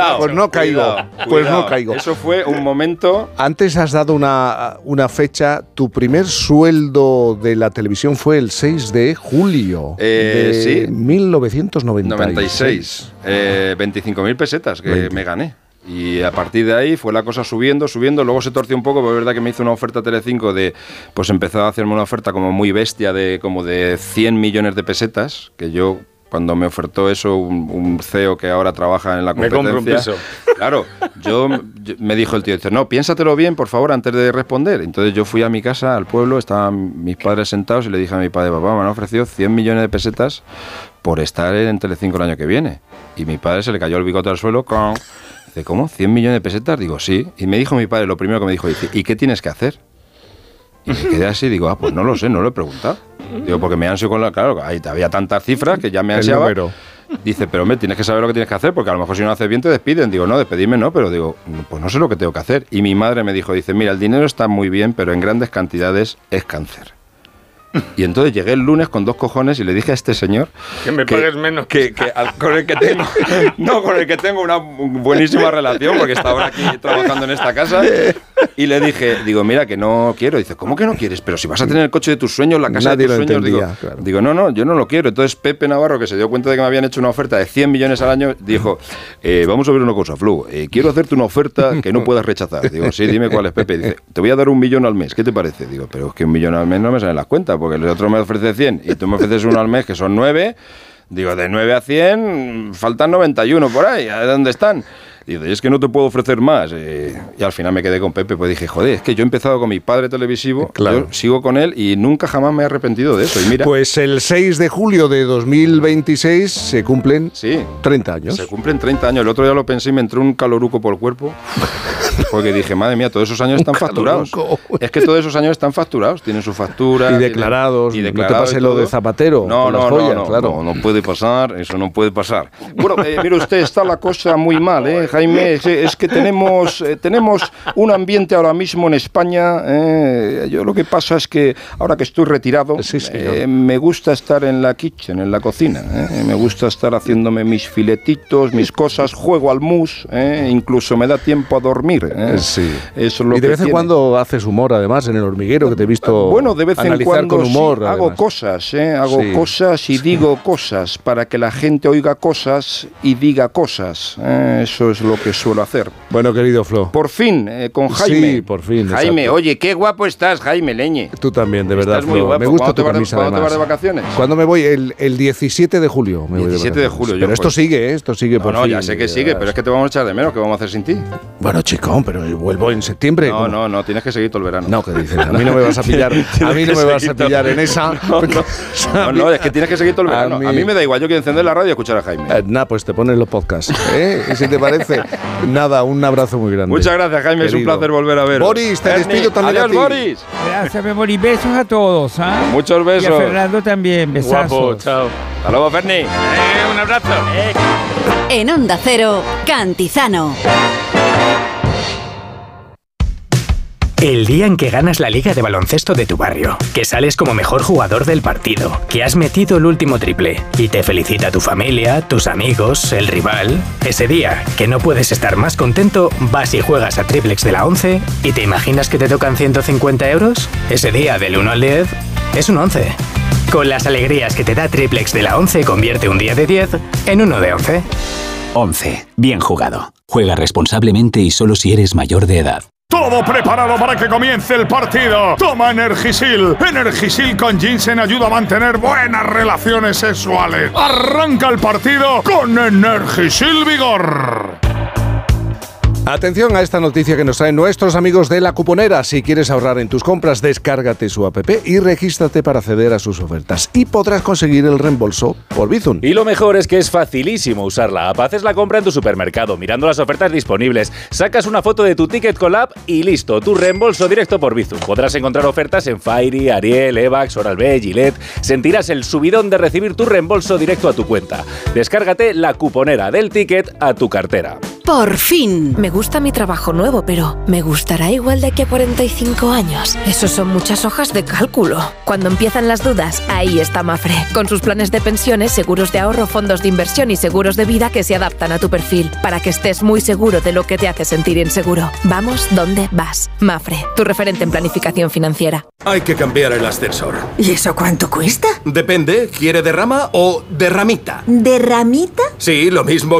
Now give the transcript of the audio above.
Pues no caigo. Pues no caigo. Eso fue un momento. Antes has dado una fecha. Tu primer sueldo de la televisión fue el 6 de julio de 1996. 25.000 pesetas que me gané. Y a partir de ahí fue la cosa subiendo, luego se torció un poco, pero es verdad que me hizo una oferta Telecinco pues empezó a hacerme una oferta como muy bestia como de 100 millones de pesetas, que yo, cuando me ofertó eso, un CEO que ahora trabaja en la competencia... Me compro un piso. Claro, me dijo el tío, dice, no, piénsatelo bien, por favor, antes de responder. Entonces yo fui a mi casa, al pueblo, estaban mis padres sentados y le dije a mi padre, papá, me han ofrecido 100 millones de pesetas por estar en Telecinco el año que viene. Y mi padre se le cayó el bigote al suelo, dice, ¿cómo? ¿100 millones de pesetas? Digo, sí. Y me dijo mi padre, lo primero que me dijo, dice, ¿y qué tienes que hacer? Y me quedé así, digo, pues no lo sé, no lo he preguntado. Digo, porque me ansio con claro, había tantas cifras que ya me ansiaba. Dice, pero hombre, tienes que saber lo que tienes que hacer, porque a lo mejor si no haces bien te despiden. Digo, no, despedirme no, pero digo, pues no sé lo que tengo que hacer. Y mi madre me dijo, dice, mira, el dinero está muy bien, pero en grandes cantidades es cáncer. Y entonces llegué el lunes con 2 cojones y le dije a este señor que me pagues menos, con el que tengo con el que tengo una buenísima relación, porque está ahora aquí trabajando en esta casa, y le dije, digo, mira, que no quiero. Dice, ¿cómo que no quieres? Pero si vas a tener el coche de tus sueños, la casa de tus sueños. Digo, no, yo no lo quiero. Entonces Pepe Navarro, que se dio cuenta de que me habían hecho una oferta de 100 millones al año, dijo, vamos a ver una cosa, Flu, quiero hacerte una oferta que no puedas rechazar. Digo, sí, dime cuál es, Pepe. Dice, te voy a dar 1 millón al mes, ¿qué te parece? Digo, pero es que 1 millón al mes no me salen las cuentas, porque el otro me ofrece 100 y tú me ofreces 1 al mes, que son 9. Digo, de 9 a 100 faltan 91 por ahí, ¿a dónde están? Y dice, es que no te puedo ofrecer más. Y al final me quedé con Pepe, pues dije, joder, es que yo he empezado con mi padre televisivo, claro. Yo sigo con él y nunca jamás me he arrepentido de eso. Y mira, pues el 6 de julio de 2026 se cumplen 30 años. Se cumplen 30 años. El otro día lo pensé y me entró un caloruco por el cuerpo. Porque dije, madre mía, todos esos años están facturados. Es que todos esos años están facturados, tienen su factura. Y declarados. No te pase lo de Zapatero. No, no puede pasar, eso no puede pasar. Bueno, mire usted, está la cosa muy mal, Jaime. Es que tenemos un ambiente ahora mismo en España. Yo lo que pasa es que ahora que estoy retirado, me gusta estar en la kitchen, en la cocina. Me gusta estar haciéndome mis filetitos, mis cosas, juego al mus, incluso me da tiempo a dormir. Sí. Eso es lo y de vez en cuando haces humor, además, en El Hormiguero, que te he visto bueno, de vez en cuando con humor. Hago cosas, cosas y digo cosas, para que la gente oiga cosas y diga cosas. Eso es lo que suelo hacer. Bueno, querido Flo. Por fin, con Jaime. Sí, por fin. Jaime, exacto. Oye, qué guapo estás, Jaime Leñe. Tú también, de verdad, Flo. Muy guapo. Me gusta tu camisa, ¿Cuándo te vas de vacaciones? ¿Cuándo me voy? El 17 de julio. 17 de julio. Pero esto sigue, esto sigue por fin. No, ya sé que sigue, pero es que te vamos a echar de menos. ¿Qué vamos a hacer sin ti? Bueno, chico, pero vuelvo en septiembre. No, tienes que seguir todo el verano. No, ¿qué dices? A mí no me vas a pillar. A mí no me vas a pillar en esa. No, es que tienes que seguir todo el verano. A mí me da igual, yo quiero encender la radio y escuchar a Jaime. Nada, pues te pones los podcasts. Y si te parece, nada, un abrazo muy grande. Muchas gracias, Jaime, querido. Es un placer volver a ver. Boris, te despido también. Adiós, Boris. Gracias, Boris. Besos a todos. Muchos besos. Y a Fernando también, besazos. Guapo, chao. Hasta luego, Ferni. Un abrazo. En Onda Cero, Cantizano. El día en que ganas la liga de baloncesto de tu barrio, que sales como mejor jugador del partido, que has metido el último triple y te felicita tu familia, tus amigos, el rival. Ese día, que no puedes estar más contento, vas y juegas a Triplex de la 11 y te imaginas que te tocan 150 euros. Ese día, del 1 al 10, es un 11. Con las alegrías que te da Triplex de la 11, convierte un día de 10 en uno de 11. 11. Bien jugado. Juega responsablemente y solo si eres mayor de edad. Todo preparado para que comience el partido. Toma Energisil. Energisil con ginseng ayuda a mantener buenas relaciones sexuales. Arranca el partido con Energisil Vigor. Atención a esta noticia que nos traen nuestros amigos de La Cuponera. Si quieres ahorrar en tus compras, descárgate su app y regístrate para acceder a sus ofertas. Y podrás conseguir el reembolso por Bizum. Y lo mejor es que es facilísimo usar la app. Haces la compra en tu supermercado, mirando las ofertas disponibles. Sacas una foto de tu ticket con la app y listo, tu reembolso directo por Bizum. Podrás encontrar ofertas en Fairy, Ariel, Evax, Oral-B, Gillette. Sentirás el subidón de recibir tu reembolso directo a tu cuenta. Descárgate La Cuponera, del ticket a tu cartera. Por fin. Me gusta mi trabajo nuevo, pero ¿me gustará igual de aquí a 45 años? Esos son muchas hojas de cálculo. Cuando empiezan las dudas, ahí está Mafre, con sus planes de pensiones, seguros de ahorro, fondos de inversión y seguros de vida que se adaptan a tu perfil, para que estés muy seguro de lo que te hace sentir inseguro. Vamos donde vas. Mafre, tu referente en planificación financiera. Hay que cambiar el ascensor. ¿Y eso cuánto cuesta? Depende, ¿quiere derrama o derramita? ¿Derramita? Sí, lo mismo